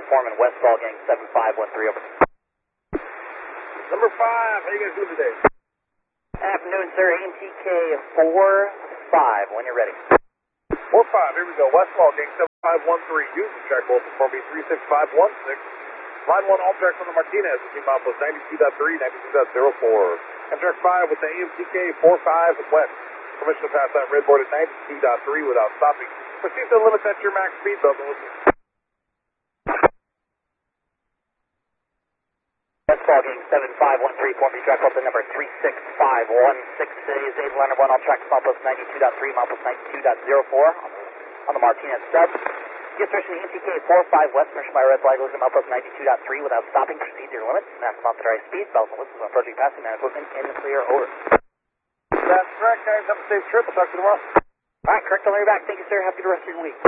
Foreman, West Ball Gang 7513, over. Number 5, how you guys doing today? Afternoon, sir. AMTK 4-5, when you're ready. 4-5, here we go. West Ball Gang 7513, Houston, track roll for me 36516. Line 1, all track from the Martinez, between milepost 92.3, 92.04. And track 5 with the AMTK 45 west. Permission to pass that red board at 92.3 without stopping. Proceed to the limits at your max speed, belt and listen. West Ball Gang 7513, Form B track the number 36516. Today's 8 line 1, all track milepost 92.3, milepost 92.04 on the Martinez sub. Get started in AMTK 45 west, permission by red flag, losing milepost 92.3 without stopping. Proceed to your limits. Maximum authorized speed, belts and whistles approaching passing man equipment in the clear, over. That's correct, guys. Have a safe trip. I'll talk to you tomorrow. All right, correct on the way back. Thank you, sir. Have a good rest of your week.